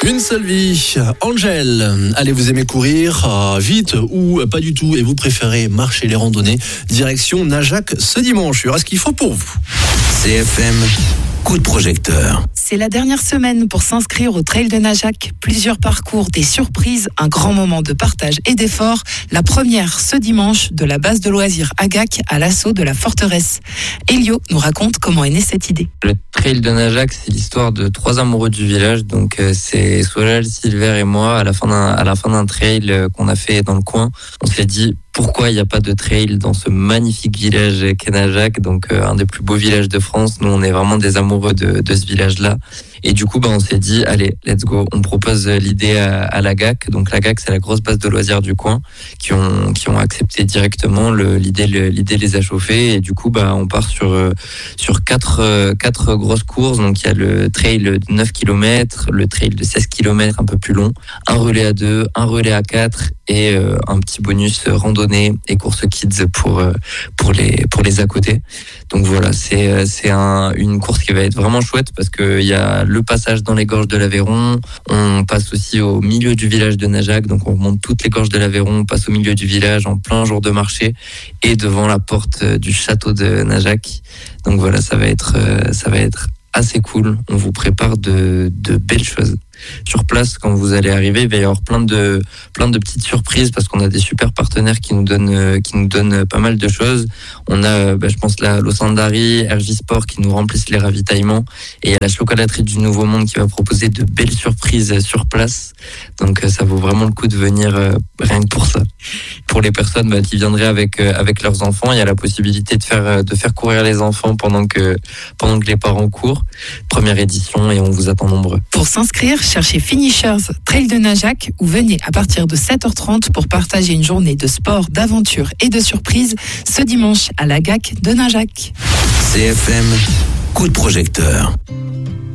Une seule vie, Angèle. Allez, vous aimez courir vite ou pas du tout et vous préférez marcher les randonnées. Direction Najac ce dimanche. Il y aura ce qu'il faut pour vous. CFM, coup de projecteur. C'est la dernière semaine pour s'inscrire au Trail de Najac. Plusieurs parcours, des surprises, un grand moment de partage et d'effort. La première ce dimanche de la base de loisirs Agac à l'assaut de la forteresse. Elio nous raconte comment est née cette idée. Le Trail de Najac, c'est l'histoire de 3 amoureux du village. Donc c'est Solal, Silver et moi à la fin d'un trail qu'on a fait dans le coin. On s'est dit pourquoi il n'y a pas de trail dans ce magnifique village qu'est Najac, donc un des plus beaux villages de France. Nous, on est vraiment des amoureux de ce village-là. Et du coup, on s'est dit, allez, let's go. On propose l'idée à l'AGAC. Donc l'AGAC, c'est la grosse base de loisirs du coin, qui ont accepté directement. L'idée les a chauffés. Et du coup, on part sur quatre grosses courses. Donc il y a le trail de 9 km, le trail de 16 km un peu plus long, un relais à 2, un relais à 4 et un petit bonus randonnée et course kids pour les à côté. Donc voilà, c'est une course qui va être vraiment chouette parce que il y a le passage dans les gorges de l'Aveyron, on passe aussi au milieu du village de Najac, donc on remonte toutes les gorges de l'Aveyron, on passe au milieu du village en plein jour de marché et devant la porte du château de Najac. Donc voilà, ça va être assez cool. On vous prépare de belles choses. Sur place, quand vous allez arriver, il va y avoir plein de petites surprises parce qu'on a des super partenaires qui nous donnent pas mal de choses. On a, je pense, l'Osandari, RJ Sport qui nous remplissent les ravitaillements et il y a la chocolaterie du Nouveau Monde qui va proposer de belles surprises sur place. Donc ça vaut vraiment le coup de venir rien que pour ça. Pour les personnes qui viendraient avec leurs enfants, il y a la possibilité de faire courir les enfants pendant que les parents courent. Première édition et on vous attend nombreux. Pour s'inscrire, cherchez Finishers Trail de Najac ou venez à partir de 7h30 pour partager une journée de sport, d'aventure et de surprise ce dimanche à l'AGAC de Najac. CFM, coup de projecteur.